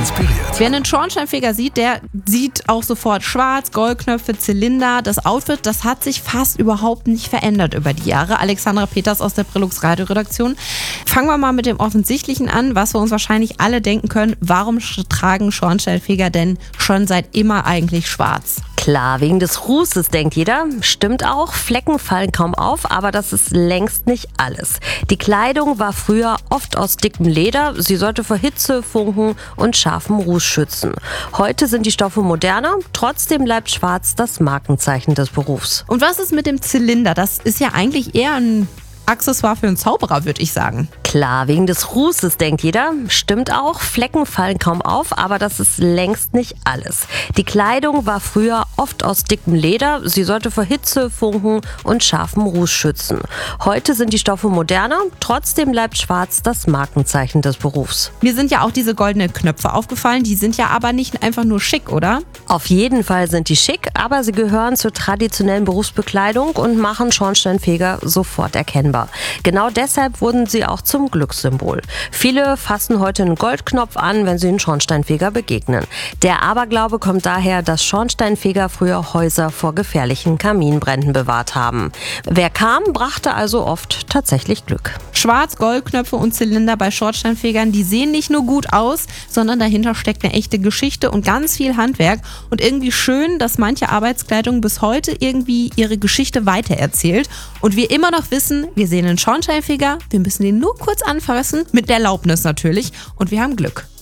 inspiriert. Wer einen Schornsteinfeger sieht, der sieht auch sofort schwarz, Goldknöpfe, Zylinder. Das Outfit, das hat sich fast überhaupt nicht verändert über die Jahre. Alexandra Peters aus der Brillux Radioredaktion. Fangen wir mal mit dem Offensichtlichen an, was wir uns wahrscheinlich alle denken können. Warum tragen Schornsteinfeger denn schon seit immer eigentlich schwarz? Klar, wegen des Rußes, denkt jeder. Stimmt auch, Flecken fallen kaum auf, aber das ist längst nicht alles. Die Kleidung war früher oft aus dickem Leder. Sie sollte vor Hitze, Funken und scharfem Ruß schützen. Heute sind die Stoffe moderner, trotzdem bleibt schwarz das Markenzeichen des Berufs. Und was ist mit dem Zylinder? Das ist ja eigentlich eher ein Accessoire für einen Zauberer, würde ich sagen. Klar, wegen des Rußes, denkt jeder. Stimmt auch, Flecken fallen kaum auf, aber das ist längst nicht alles. Die Kleidung war früher oft aus dickem Leder. Sie sollte vor Hitze, Funken und scharfem Ruß schützen. Heute sind die Stoffe moderner, trotzdem bleibt schwarz das Markenzeichen des Berufs. Mir sind ja auch diese goldenen Knöpfe aufgefallen, die sind ja aber nicht einfach nur schick, oder? Auf jeden Fall sind die schick, aber sie gehören zur traditionellen Berufsbekleidung und machen Schornsteinfeger sofort erkennbar. Genau deshalb wurden sie auch zum Glückssymbol. Viele fassen heute einen Goldknopf an, wenn sie einen Schornsteinfeger begegnen. Der Aberglaube kommt daher, dass Schornsteinfeger früher Häuser vor gefährlichen Kaminbränden bewahrt haben. Wer kam, brachte also oft tatsächlich Glück. Schwarz, Goldknöpfe und Zylinder bei Schornsteinfegern, die sehen nicht nur gut aus, sondern dahinter steckt eine echte Geschichte und ganz viel Handwerk. Und irgendwie schön, dass manche Arbeitskleidung bis heute irgendwie ihre Geschichte weitererzählt. Und wir immer noch wissen, wir sehen einen Schornsteinfeger, wir müssen den nur kurz anfassen, mit der Erlaubnis natürlich, und wir haben Glück.